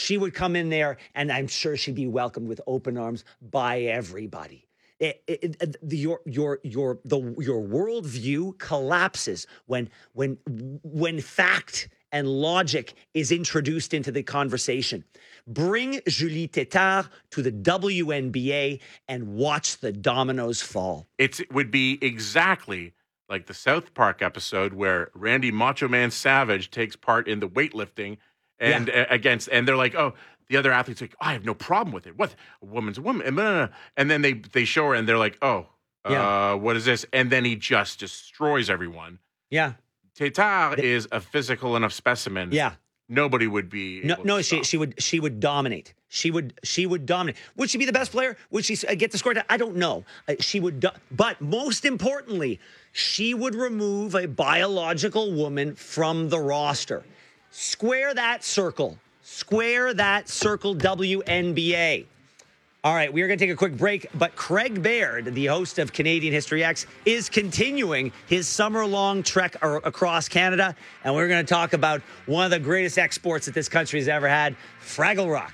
She would come in there, and I'm sure she'd be welcomed with open arms by everybody. Your worldview collapses when fact and logic is introduced into the conversation. Bring Julie Tétart to the WNBA and watch the dominoes fall. It would be exactly like the South Park episode where Randy Macho Man Savage takes part in the weightlifting and and they're like, oh, the other athlete's like, oh, I have no problem with it. What? A woman's a woman. And then they show her and they're like, oh, what is this? And then he just destroys everyone. Yeah. Tétart is a physical enough specimen. Yeah. Nobody would be. She would dominate. She would dominate. Would she be the best player? Would she get the score? I don't know. She would, but most importantly, she would remove a biological woman from the roster. Square that circle. Square that circle, WNBA. All right, we are going to take a quick break, but Craig Baird, the host of Canadian History X, is continuing his summer-long trek across Canada, and we're going to talk about one of the greatest exports that this country has ever had, Fraggle Rock.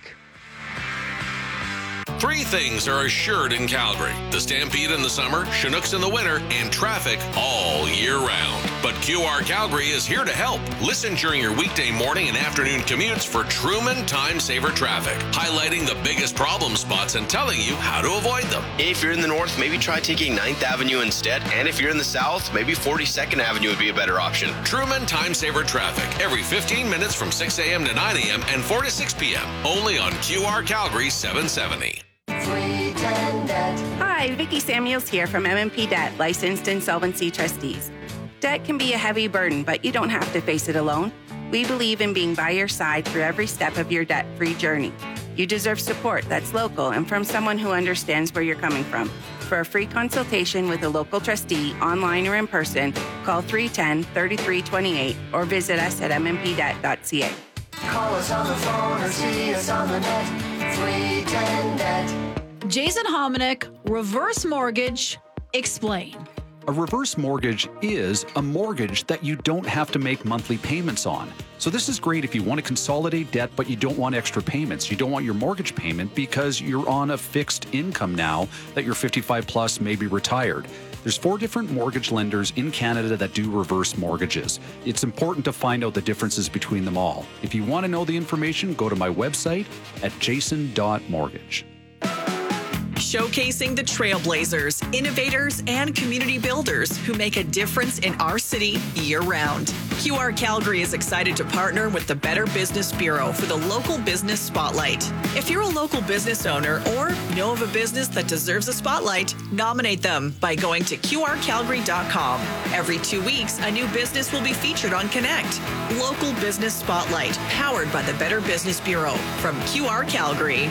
Three things are assured in Calgary: the Stampede in the summer, Chinooks in the winter, and traffic all year round. But QR Calgary is here to help. Listen during your weekday morning and afternoon commutes for Truman Time Saver traffic, highlighting the biggest problem spots and telling you how to avoid them. If you're in the north, maybe try taking 9th Avenue instead. And if you're in the south, maybe 42nd Avenue would be a better option. Truman Time Saver traffic, every 15 minutes from 6 a.m. to 9 a.m. and 4 to 6 p.m. Only on QR Calgary 770. Hi, Vicki Samuels here from MMP Debt, licensed insolvency trustees. Debt can be a heavy burden, but you don't have to face it alone. We believe in being by your side through every step of your debt-free journey. You deserve support that's local and from someone who understands where you're coming from. For a free consultation with a local trustee, online or in person, call 310-3328 or visit us at mmpdebt.ca. Call us on the phone or see us on the net. 310 Debt. Jason Hominick, reverse mortgage, explain. A reverse mortgage is a mortgage that you don't have to make monthly payments on. So this is great if you want to consolidate debt, but you don't want extra payments. You don't want your mortgage payment because you're on a fixed income now that you're 55 plus, maybe retired. There's 4 different mortgage lenders in Canada that do reverse mortgages. It's important to find out the differences between them all. If you want to know the information, go to my website at jason.mortgage. Showcasing the trailblazers, innovators, and community builders who make a difference in our city year-round. QR Calgary is excited to partner with the Better Business Bureau for the Local Business Spotlight. If you're a local business owner or know of a business that deserves a spotlight, nominate them by going to qrcalgary.com. Every 2 weeks, a new business will be featured on Connect. Local Business Spotlight, powered by the Better Business Bureau from QR Calgary.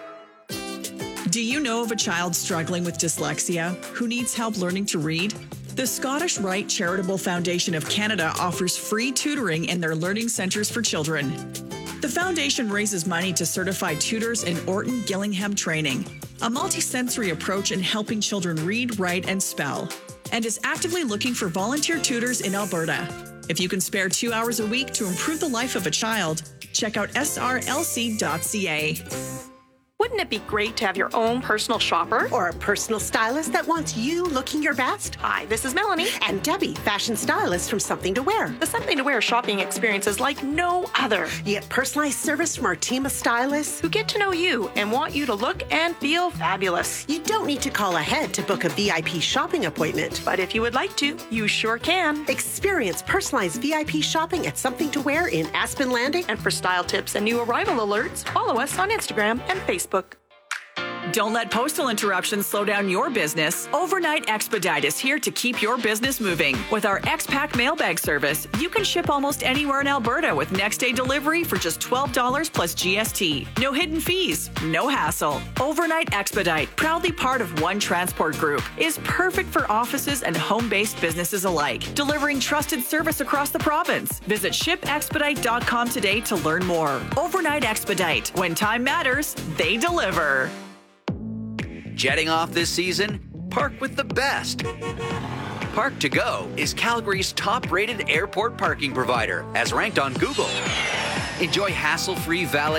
Do you know of a child struggling with dyslexia who needs help learning to read? The Scottish Rite Charitable Foundation of Canada offers free tutoring in their learning centres for children. The foundation raises money to certify tutors in Orton Gillingham training, a multisensory approach in helping children read, write, and spell, and is actively looking for volunteer tutors in Alberta. If you can spare 2 hours a week to improve the life of a child, check out srlc.ca. Wouldn't it be great to have your own personal shopper? Or a personal stylist that wants you looking your best? Hi, this is Melanie. And Debbie, fashion stylist from Something to Wear. The Something to Wear shopping experience is like no other. You get personalized service from our team of stylists who get to know you and want you to look and feel fabulous. You don't need to call ahead to book a VIP shopping appointment. But if you would like to, you sure can. Experience personalized VIP shopping at Something to Wear in Aspen Landing. And for style tips and new arrival alerts, follow us on Instagram and Facebook. Don't let postal interruptions slow down your business. Overnight Expedite is here to keep your business moving. With our X-Pack mailbag service, you can ship almost anywhere in Alberta with next-day delivery for just $12 plus GST. No hidden fees, no hassle. Overnight Expedite, proudly part of One Transport Group, is perfect for offices and home-based businesses alike, delivering trusted service across the province. Visit shipexpedite.com today to learn more. Overnight Expedite. When time matters, they deliver. Jetting off this season? Park with the best. Park to Go is Calgary's top-rated airport parking provider, as ranked on Google. Enjoy hassle-free valet